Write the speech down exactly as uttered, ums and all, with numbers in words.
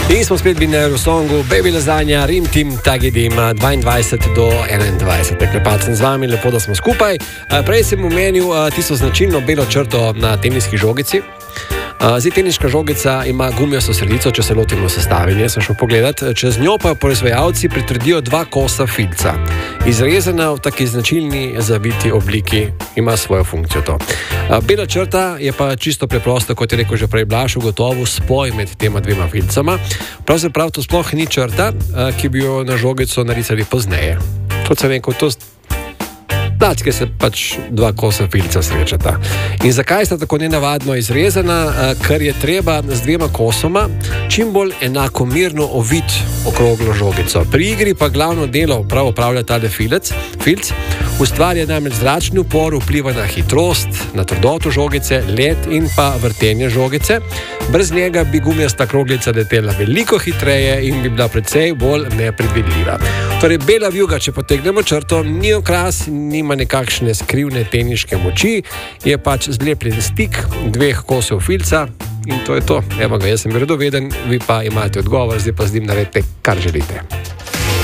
In smo spet bili na Eurosongu, Baby Lasagna, Rim Team, Tagidim, dvaindvajset do enaindvajset. Klepal sem z vami, lepo, da smo skupaj. Prej sem omenil tisto značilno belo črto na teniški žogici. Zdaj, teniška žogica ima gumijasto sredico, če se lotimo sestavine, sem šel pogledat. Čez njo pa proizvajalci pritrdijo dva kosa filca. Izrezana v taki značilni zaviti obliki ima svojo funkcijo to. Bela črta je pa čisto preprosto, kot je rekel že prej Blaž, gotovo spoj med tema dvema filcama. Pravzaprav to sploh ni črta, ki bi jo na žogico narisali pozneje. Kot sem rekel, to Tacke se pač dva kosa filca srečata. In zakaj sta tako nenavadno izrezana? Ker je treba z dvema kosoma čim bolj enakomerno oviti okroglo žogico. Pri igri pa glavno delo prav opravlja tale filc, filc, ustvarja namreč zračni upor, vpliva na hitrost, na trdoto žogice, let in pa vrtenje žogice. Brez njega bi gumijasta kroglica letela veliko hitreje in bi bila precej bolj nepredvidljiva. Torej, bela vijuga, če potegnemo črto, ni okras, nima nekakšne skrivne teniške moči, je pač zlepljen stik dveh kosov filca in to je to. Evo ga, jaz sem redoveden, vi pa imate odgovor, zdaj pa z njim naredite, kar želite.